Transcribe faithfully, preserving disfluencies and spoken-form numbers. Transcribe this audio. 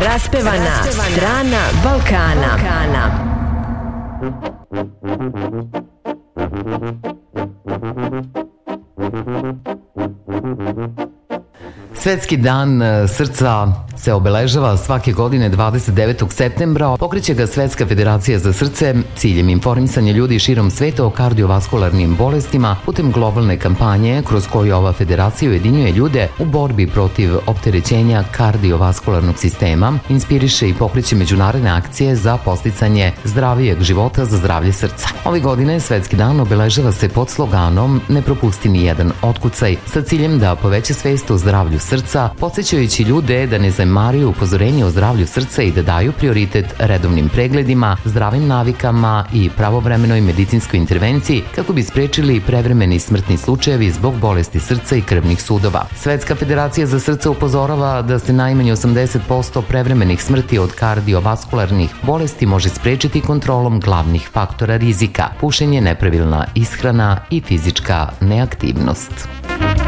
Raspevana strana Balkana. Svetski dan srca se obeležava svake godine dvadeset devetog septembra. Pokreće ga Svetska federacija za srce ciljem informisanja ljudi širom sveta o kardiovaskularnim bolestima putem globalne kampanje kroz koju ova federacija ujedinjuje ljude u borbi protiv opterećenja kardiovaskularnog sistema, inspiriše i pokreće međunarodne akcije za posticanje zdravijeg života za zdravlje srca. Ove godine Svetski dan obeležava se pod sloganom "Ne propusti ni jedan otkucaj", sa ciljem da poveća svest o zdravlju srca, podsjećajući ljude da ne zanemaruju upozorenje o zdravlju srca i da daju prioritet redovnim pregledima, zdravim navikama i pravovremenoj medicinskoj intervenciji kako bi sprečili prevremeni smrtni slučajevi zbog bolesti srca i krvnih sudova. Svetska federacija za srce upozorava da se najmanje osamdeset posto prevremenih smrti od kardiovaskularnih bolesti može sprečiti kontrolom glavnih faktora rizika: pušenje, nepravilna ishrana i fizička neaktivnost.